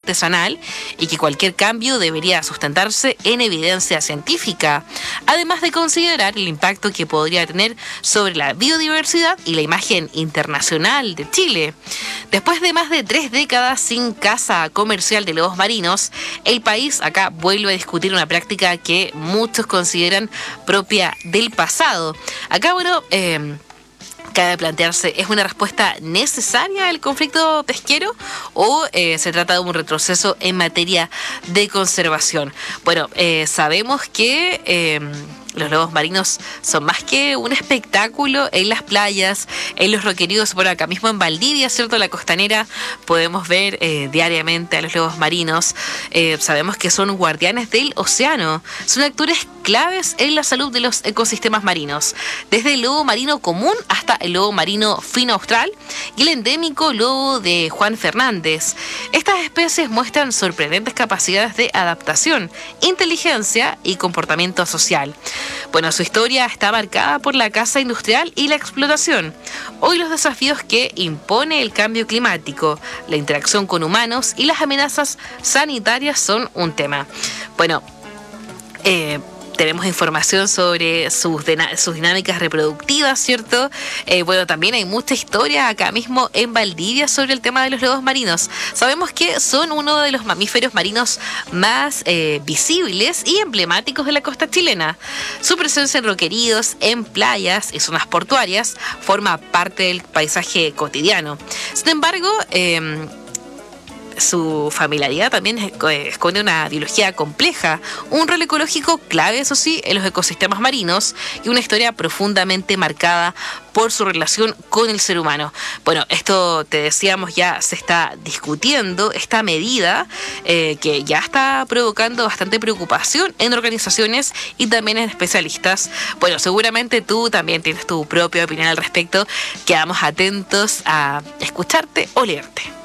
artesanal y que cualquier cambio debería sustentarse en evidencia científica, además de considerar el impacto que podría tener sobre la biodiversidad y la imagen internacional de Chile. Después de más de 3 décadas sin caza comercial de lobos marinos, el país acá vuelve a discutir una práctica que muchos consideran propia del pasado. Acá, cabe plantearse, ¿es una respuesta necesaria al conflicto pesquero o se trata de un retroceso en materia de conservación? Bueno, sabemos que los lobos marinos son más que un espectáculo en las playas, en los roqueríos. Bueno, acá mismo en Valdivia, ¿cierto? La costanera, podemos ver diariamente a los lobos marinos. Sabemos que son guardianes del océano. Son actores claves en la salud de los ecosistemas marinos. Desde el lobo marino común hasta el lobo marino fino austral y el endémico lobo de Juan Fernández. Estas especies muestran sorprendentes capacidades de adaptación, inteligencia y comportamiento social. Bueno, su historia está marcada por la caza industrial y la explotación. Hoy los desafíos que impone el cambio climático, la interacción con humanos y las amenazas sanitarias son un tema. Bueno, tenemos información sobre sus dinámicas reproductivas, ¿cierto? También hay mucha historia acá mismo en Valdivia sobre el tema de los lobos marinos. Sabemos que son uno de los mamíferos marinos más visibles y emblemáticos de la costa chilena. Su presencia en roqueríos, en playas y zonas portuarias forma parte del paisaje cotidiano. Sin embargo, su familiaridad también esconde una biología compleja, un rol ecológico clave, eso sí, en los ecosistemas marinos y una historia profundamente marcada por su relación con el ser humano. Bueno, esto te decíamos, ya se está discutiendo esta medida que ya está provocando bastante preocupación en organizaciones y también en especialistas. Bueno, seguramente tú también tienes tu propia opinión al respecto. Quedamos atentos a escucharte o leerte.